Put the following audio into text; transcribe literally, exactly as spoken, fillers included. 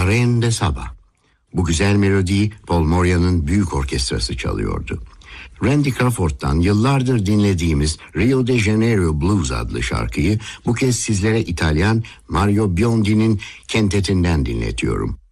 La Reine de Saba. Bu güzel melodiyi Paul Moria'nın büyük orkestrası çalıyordu. Randy Crawford'dan yıllardır dinlediğimiz Rio de Janeiro Blues adlı şarkıyı bu kez sizlere İtalyan Mario Biondi'nin kentetinden dinletiyorum.